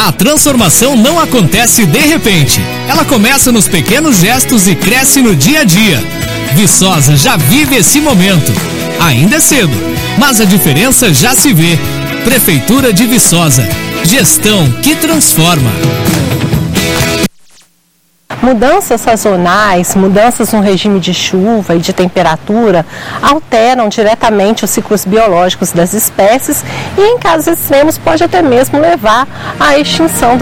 A transformação não acontece de repente. Ela começa nos pequenos gestos e cresce no dia a dia. Viçosa já vive esse momento. Ainda é cedo, mas a diferença já se vê. Prefeitura de Viçosa. Gestão que transforma. Mudanças sazonais, mudanças no regime de chuva e de temperatura alteram diretamente os ciclos biológicos das espécies e, em casos extremos, pode até mesmo levar à extinção